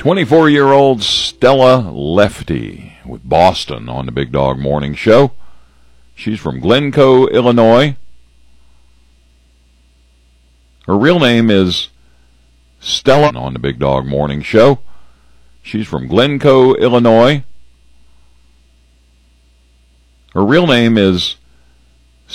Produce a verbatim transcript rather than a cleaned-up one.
twenty-four-year-old Stella Lefty with Boston on the Big Dog Morning Show. She's from Glencoe, Illinois. Her real name is Stella on the Big Dog Morning Show. She's from Glencoe, Illinois. Her real name is